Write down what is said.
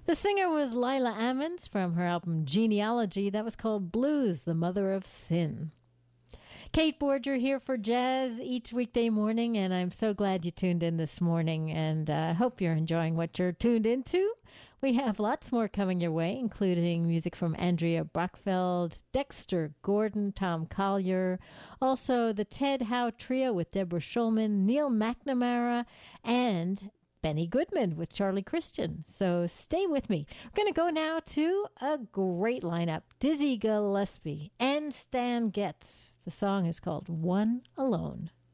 The singer was Lila Ammons from her album Genealogy that was called Blues, the Mother of Sin. Kate Borger here for Jazz each weekday morning, and I'm so glad you tuned in this morning, and I hope you're enjoying what you're tuned into. We have lots more coming your way, including music from Andrea Brockfeld, Dexter Gordon, Tom Collier, also the Ted Howe Trio with Deborah Schulman, Neil McNamara, and Benny Goodman with Charlie Christian. So stay with me. We're going to go now to a great lineup. Dizzy Gillespie and Stan Getz. The song is called One Alone.